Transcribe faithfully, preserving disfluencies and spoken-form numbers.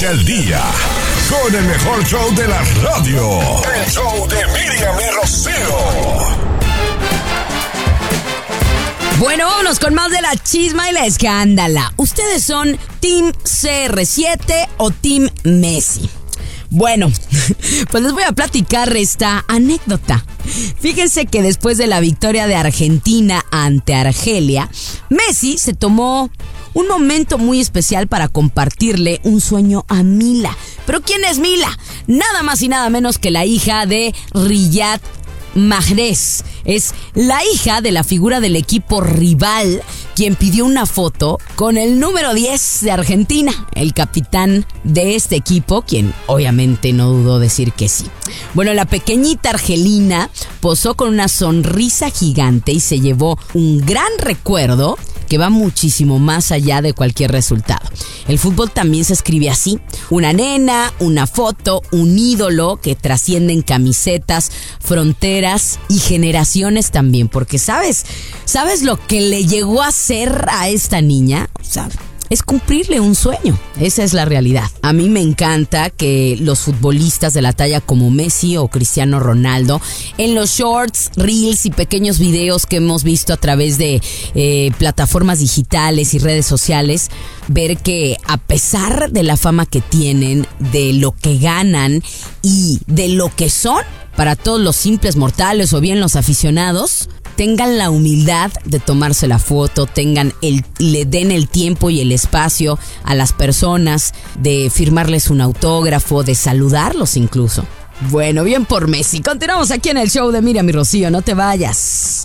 Inicia el día con el mejor show de la radio. El show de Miriam y Rocío. Bueno, vámonos con más de la chisma y la escándala. ¿Ustedes son Team C R siete o Team Messi? Bueno, pues les voy a platicar esta anécdota. Fíjense que después de la victoria de Argentina ante Argelia, Messi se tomó un momento muy especial para compartirle un sueño a Mila. ¿Pero quién es Mila? Nada más y nada menos que la hija de Riyad Mahrez. Es la hija de la figura del equipo rival, quien pidió una foto con el número diez de Argentina, el capitán de este equipo, quien obviamente no dudó decir que sí. Bueno, la pequeñita argelina posó con una sonrisa gigante y se llevó un gran recuerdo que va muchísimo más allá de cualquier resultado. El fútbol también se escribe así: una nena, una foto, un ídolo que trascienden camisetas, fronteras y generaciones también. Porque ¿sabes? ¿Sabes lo que le llegó a hacer a esta niña? O sea, es cumplirle un sueño. Esa es la realidad. A mí me encanta que los futbolistas de la talla como Messi o Cristiano Ronaldo, en los shorts, reels y pequeños videos que hemos visto a través de eh, plataformas digitales y redes sociales, ver que a pesar de la fama que tienen, de lo que ganan y de lo que son para todos los simples mortales o bien los aficionados, tengan la humildad de tomarse la foto, tengan el, le den el tiempo y el espacio a las personas, de firmarles un autógrafo, de saludarlos incluso. Bueno, bien por Messi. Continuamos aquí en el show de Miriam y Rocío, no te vayas.